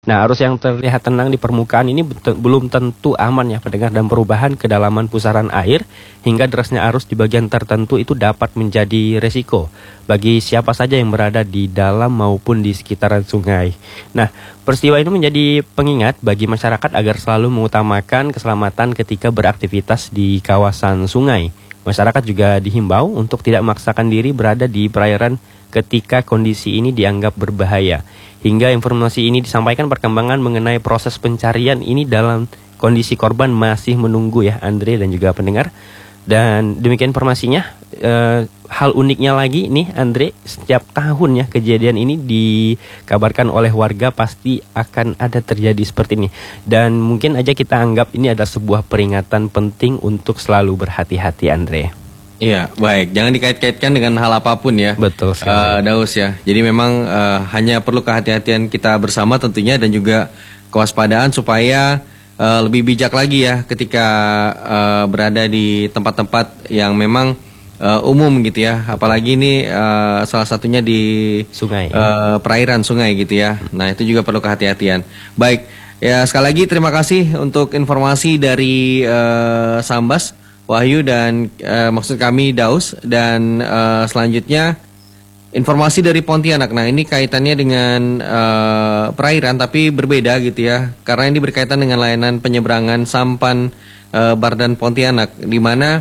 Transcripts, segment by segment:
Nah, arus yang terlihat tenang di permukaan ini belum tentu aman ya pendengar, dan perubahan kedalaman pusaran air hingga derasnya arus di bagian tertentu itu dapat menjadi resiko bagi siapa saja yang berada di dalam maupun di sekitaran sungai. Nah, peristiwa ini menjadi pengingat bagi masyarakat agar selalu mengutamakan keselamatan ketika beraktivitas di kawasan sungai. Masyarakat juga dihimbau untuk tidak memaksakan diri berada di perairan ketika kondisi ini dianggap berbahaya. Hingga informasi ini disampaikan, perkembangan mengenai proses pencarian ini dalam kondisi korban masih menunggu ya Andre dan juga pendengar. Dan demikian informasinya. Hal uniknya lagi nih Andre, setiap tahun ya kejadian ini dikabarkan oleh warga pasti akan ada terjadi seperti ini. Dan mungkin aja kita anggap ini adalah sebuah peringatan penting untuk selalu berhati-hati Andre. Iya, baik. Jangan dikait-kaitkan dengan hal apapun ya. Betul sekali. Daus ya. Jadi memang hanya perlu kehati-hatian kita bersama tentunya, dan juga kewaspadaan supaya lebih bijak lagi ya ketika berada di tempat-tempat yang memang umum gitu ya. Apalagi ini salah satunya di Sungai. Perairan sungai gitu ya. Nah, itu juga perlu kehati-hatian. Baik. Ya, sekali lagi terima kasih untuk informasi dari Sambas Wahyu dan maksud kami Daus, dan selanjutnya informasi dari Pontianak. Nah, ini kaitannya dengan perairan tapi berbeda gitu ya, karena ini berkaitan dengan layanan penyeberangan sampan Bardan Pontianak, di mana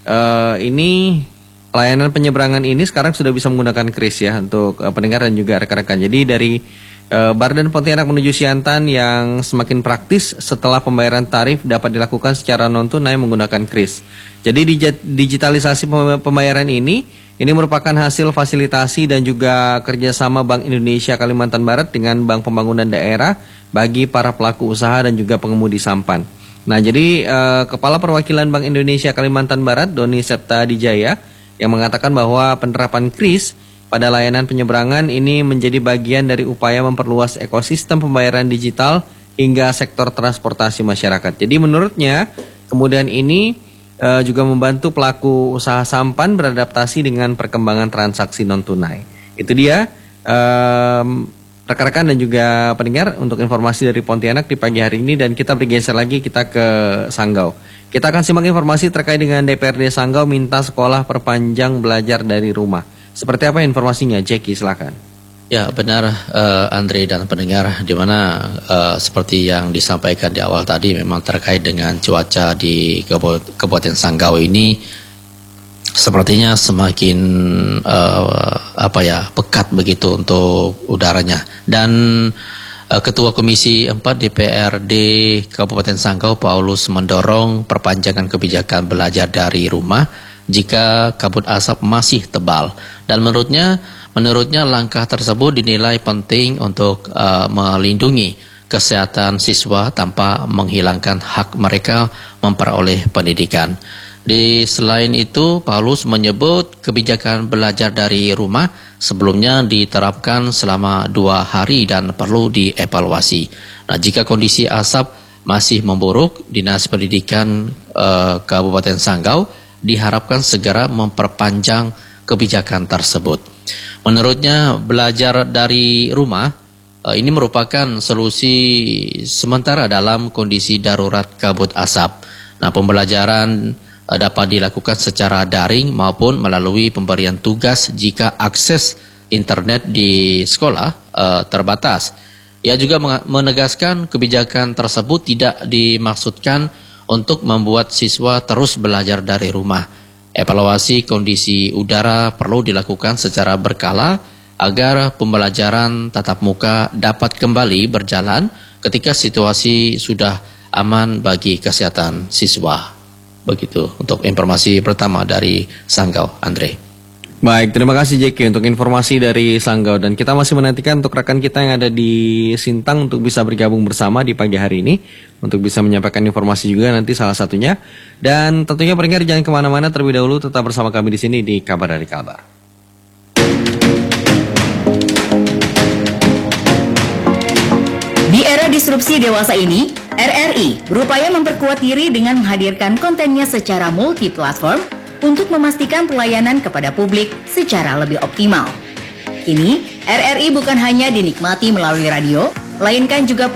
ini layanan penyeberangan ini sekarang sudah bisa menggunakan kris ya untuk pendengar dan juga rekan-rekan. Jadi dari Bardan Pontianak menuju Siantan yang semakin praktis setelah pembayaran tarif dapat dilakukan secara non-tunai menggunakan kris. Jadi digitalisasi pembayaran ini merupakan hasil fasilitasi dan juga kerjasama Bank Indonesia Kalimantan Barat dengan Bank Pembangunan Daerah bagi para pelaku usaha dan juga pengemudi sampan. Nah, jadi Kepala Perwakilan Bank Indonesia Kalimantan Barat, Doni Septa Dijaya, yang mengatakan bahwa penerapan kris pada layanan penyeberangan ini menjadi bagian dari upaya memperluas ekosistem pembayaran digital hingga sektor transportasi masyarakat. Jadi menurutnya kemudian ini juga membantu pelaku usaha sampan beradaptasi dengan perkembangan transaksi non-tunai. Itu dia rekan-rekan dan juga pendengar untuk informasi dari Pontianak di pagi hari ini, dan kita bergeser lagi, kita ke Sanggau. Kita akan simak informasi terkait dengan DPRD Sanggau minta sekolah perpanjang belajar dari rumah. Seperti apa informasinya, Jackie, silakan. Ya, benar Andre dan pendengar, di mana seperti yang disampaikan di awal tadi, memang terkait dengan cuaca di Kabupaten Sanggau ini sepertinya semakin pekat begitu untuk udaranya. Dan Ketua Komisi 4 DPRD Kabupaten Sanggau Paulus mendorong perpanjangan kebijakan belajar dari rumah jika kabut asap masih tebal. Dan menurutnya langkah tersebut dinilai penting untuk melindungi kesehatan siswa tanpa menghilangkan hak mereka memperoleh pendidikan. Selain itu, Paulus menyebut kebijakan belajar dari rumah sebelumnya diterapkan selama 2 hari dan perlu dievaluasi. Nah, jika kondisi asap masih memburuk, Dinas Pendidikan Kabupaten Sanggau diharapkan segera memperpanjang kebijakan tersebut. Menurutnya, belajar dari rumah ini merupakan solusi sementara dalam kondisi darurat kabut asap. Nah, pembelajaran dapat dilakukan secara daring maupun melalui pemberian tugas jika akses internet di sekolah terbatas. Ia juga menegaskan kebijakan tersebut tidak dimaksudkan untuk membuat siswa terus belajar dari rumah. Evaluasi kondisi udara perlu dilakukan secara berkala agar pembelajaran tatap muka dapat kembali berjalan ketika situasi sudah aman bagi kesehatan siswa. Begitu untuk informasi pertama dari Sanggau, Andre. Baik, terima kasih Jeki untuk informasi dari Sanggau, dan kita masih menantikan untuk rekan kita yang ada di Sintang untuk bisa bergabung bersama di pagi hari ini untuk bisa menyampaikan informasi juga nanti salah satunya. Dan tentunya pendengar jangan kemana-mana, terlebih dahulu tetap bersama kami di sini di Kabar dari Kalbar. Di era disrupsi dewasa ini, RRI berupaya memperkuat diri dengan menghadirkan kontennya secara multi-platform untuk memastikan pelayanan kepada publik secara lebih optimal. Kini, RRI bukan hanya dinikmati melalui radio, melainkan juga